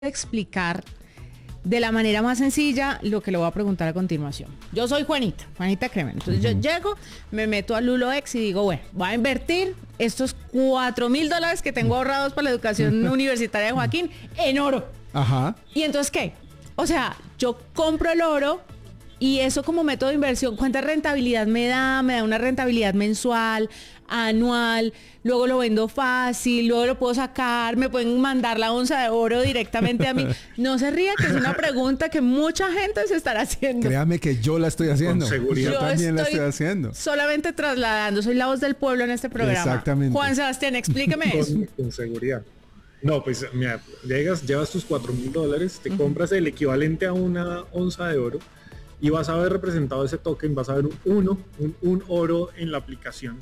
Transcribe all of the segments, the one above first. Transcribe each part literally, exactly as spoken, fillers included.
explicar de la manera más sencilla lo que le voy a preguntar a continuación. Yo soy Juanita, Juanita Kremer. Entonces uh-huh. yo llego, me meto a LuloX y digo, bueno, voy a invertir estos cuatro mil dólares que tengo ahorrados para la educación universitaria de Joaquín en oro. Ajá. ¿Y entonces qué? O sea, yo compro el oro y eso como método de inversión, ¿cuánta rentabilidad me da? Me da una rentabilidad mensual, anual, luego lo vendo fácil, luego lo puedo sacar, me pueden mandar la onza de oro directamente a mí. No se ría, que es una pregunta que mucha gente se estará haciendo. Créame que yo la estoy haciendo. Con seguridad. Yo, yo también la estoy haciendo. Solamente trasladando, soy la voz del pueblo en este programa. Exactamente. Juan Sebastián, explíqueme con, eso. Con seguridad. No, pues mira, llegas, llevas tus cuatro mil dólares, te uh-huh. compras el equivalente a una onza de oro y vas a ver representado ese token, vas a ver un uno, un, un oro en la aplicación.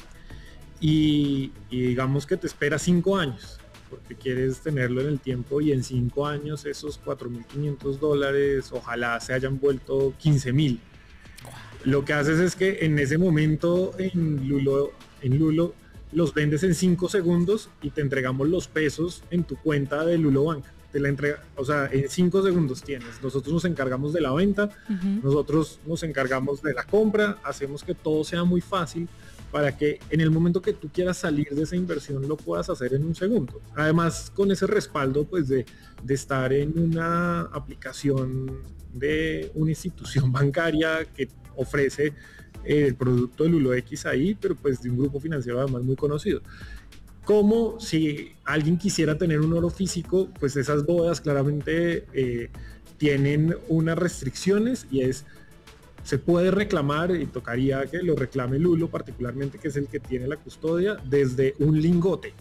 Y, y digamos que te espera cinco años porque quieres tenerlo en el tiempo, y en cinco años esos cuatro mil quinientos dólares ojalá se hayan vuelto quince mil. Lo que haces es que en ese momento en Lulo, en Lulo los vendes en cinco segundos y te entregamos los pesos en tu cuenta de Lulo Bank. Te la entrega, o sea, en cinco segundos tienes. Nosotros nos encargamos de la venta, uh-huh. nosotros nos encargamos de la compra, hacemos que todo sea muy fácil para que en el momento que tú quieras salir de esa inversión lo puedas hacer en un segundo. Además, con ese respaldo pues de, de estar en una aplicación de una institución bancaria que ofrece eh, el producto de LuloX ahí, pero pues de un grupo financiero además muy conocido. Como si alguien quisiera tener un oro físico, pues esas bóvedas claramente eh, tienen unas restricciones, y es se puede reclamar, y tocaría que lo reclame Lulo particularmente, que es el que tiene la custodia, desde un lingote.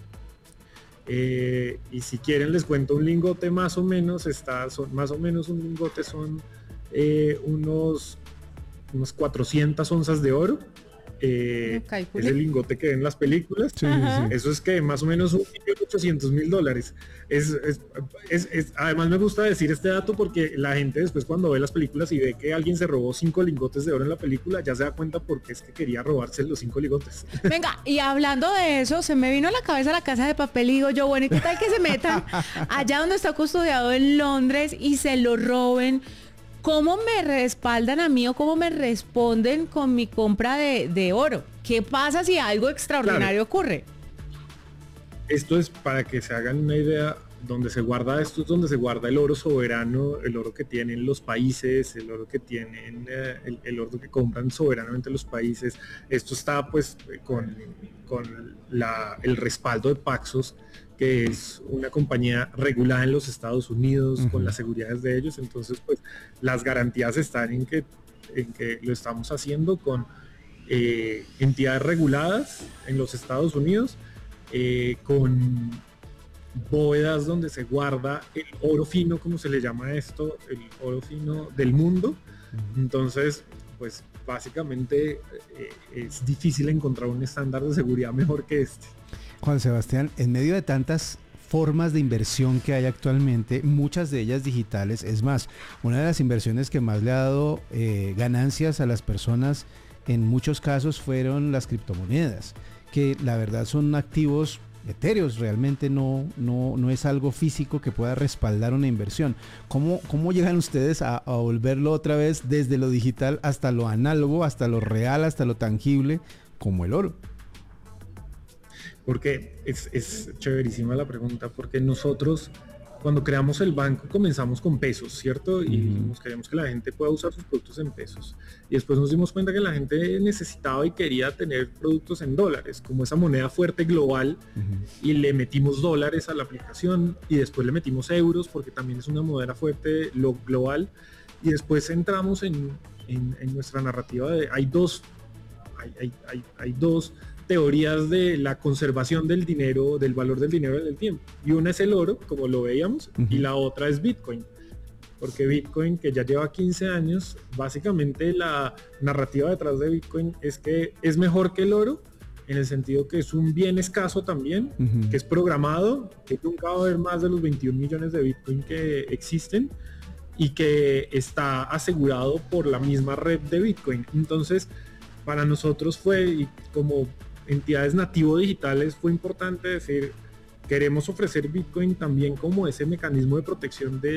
Eh, y si quieren les cuento un lingote más o menos, está, son, más o menos un lingote son eh, unos, unos cuatrocientas onzas de oro. Eh, es el lingote que ven en las películas. Sí, sí, sí. Eso es que más o menos un millón ochocientos mil dólares. Es, es, es, es, además me gusta decir este dato porque la gente después cuando ve las películas y ve que alguien se robó cinco lingotes de oro en la película, ya se da cuenta porque es que quería robarse los cinco lingotes. Venga, y hablando de eso, se me vino a la cabeza La Casa de Papel y digo yo, bueno, ¿y qué tal que se metan allá donde está custodiado en Londres y se lo roben? ¿Cómo me respaldan a mí o cómo me responden con mi compra de, de oro? ¿Qué pasa si algo extraordinario claro. ocurre? Esto es para que se hagan una idea. Donde se guarda esto es donde se guarda el oro soberano, el oro que tienen los países, el oro que tienen, eh, el, el oro que compran soberanamente los países. Esto está pues con, con la, el respaldo de Paxos, que es una compañía regulada en los Estados Unidos, uh-huh. con las seguridades de ellos. Entonces pues las garantías están en que, en que lo estamos haciendo con eh, entidades reguladas en los Estados Unidos, eh, con bóvedas donde se guarda el oro fino, como se le llama esto, el oro fino del mundo. Entonces pues básicamente eh, es difícil encontrar un estándar de seguridad mejor que este. Juan Sebastián, en medio de tantas formas de inversión que hay actualmente, muchas de ellas digitales, es más, una de las inversiones que más le ha dado eh, ganancias a las personas en muchos casos fueron las criptomonedas, que la verdad son activos etéreos, realmente no, no, no es algo físico que pueda respaldar una inversión. ¿Cómo, cómo llegan ustedes a, a volverlo otra vez desde lo digital hasta lo análogo, hasta lo real, hasta lo tangible, como el oro? Porque es, es chéverísima la pregunta, porque nosotros cuando creamos el banco comenzamos con pesos, ¿cierto? Y dijimos, queríamos que la gente pueda usar sus productos en pesos. Y después nos dimos cuenta que la gente necesitaba y quería tener productos en dólares, como esa moneda fuerte global, uh-huh. y le metimos dólares a la aplicación, y después le metimos euros, porque también es una moneda fuerte lo global, y después entramos en, en, en nuestra narrativa de, hay dos, hay, hay, hay, hay dos teorías de la conservación del dinero, del valor del dinero en el tiempo. Y una es el oro, como lo veíamos, uh-huh. y la otra es Bitcoin. Porque Bitcoin, que ya lleva quince años, básicamente la narrativa detrás de Bitcoin es que es mejor que el oro, en el sentido que es un bien escaso también, uh-huh. que es programado, que nunca va a haber más de los veintiún millones de Bitcoin que existen, y que está asegurado por la misma red de Bitcoin. Entonces, para nosotros fue, y como entidades nativo digitales, fue importante decir, queremos ofrecer Bitcoin también como ese mecanismo de protección de